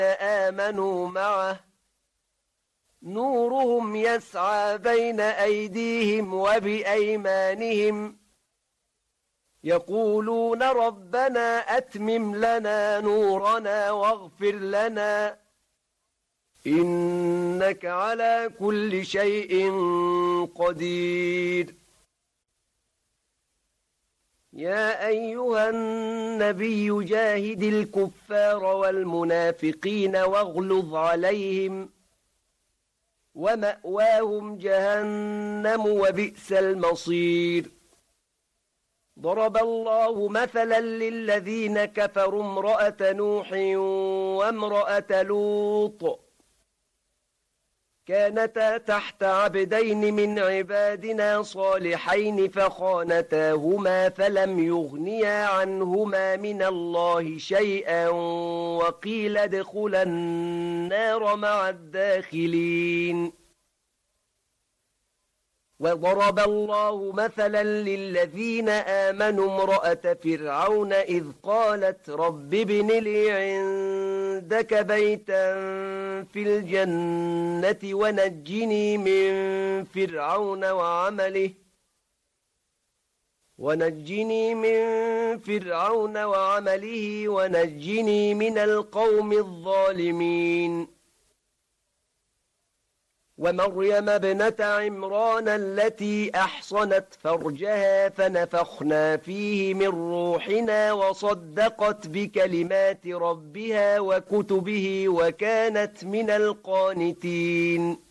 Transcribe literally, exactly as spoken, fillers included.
آمنوا معه نورهم يسعى بين أيديهم وبأيمانهم يقولون ربنا أتمم لنا نورنا واغفر لنا إنك على كل شيء قدير. يا أيها النبي جاهد الكفار والمنافقين واغلظ عليهم ومأواهم جهنم وبئس المصير. ضرب الله مثلا للذين كفروا امرأة نوح وامرأة لوط كانتا تحت عبدين من عبادنا صالحين فخانتاهما فلم يغنيا عنهما من الله شيئا وقيل ادخلا النار مع الداخلين. وضرب الله مثلا للذين آمنوا امرأة فرعون إذ قالت رب ابن لي عندك بيتا في الجنة ونجني من فرعون وعمله ونجني من فرعون وعمله ونجني من القوم الظالمين. ومريم ابنة عمران التي أحصنت فرجها فنفخنا فيه من روحنا وصدقت بكلمات ربها وكتبه وكانت من القانتين.